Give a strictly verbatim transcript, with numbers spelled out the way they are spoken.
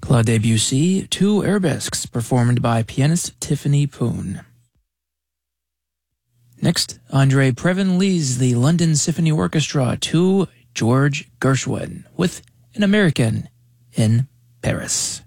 Claude Debussy, two arabesques performed by pianist Tiffany Poon. Next, Andre Previn leads the London Symphony Orchestra to George Gershwin with An American in Paris.